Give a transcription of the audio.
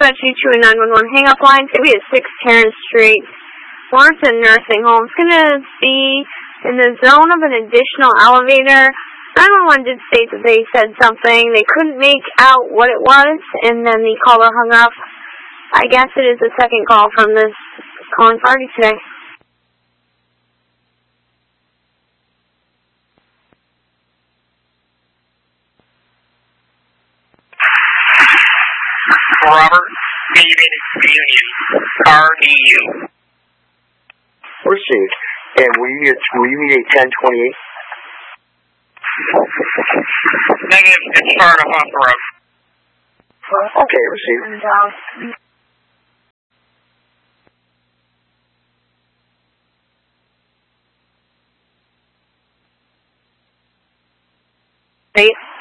dispatch U2 and 911 hang-up line. It's going to be at 6 Terrace Street, Lawrence Nursing Home. It's going to be in the zone of an additional elevator. 911 did state that they said something. They couldn't make out what it was, and then the caller hung up. I guess it is the second call from this calling party today. Robert, REU. Received. And will you need a 1028? Negative, it's far enough off the road. Okay, received. Wait.